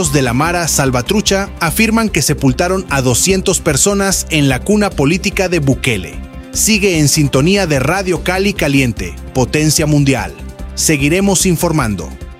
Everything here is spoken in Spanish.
de la Mara Salvatrucha afirman que sepultaron a 200 personas en la cuna política de Bukele. Sigue en sintonía de Radio Cali Caliente, Potencia Mundial. Seguiremos informando.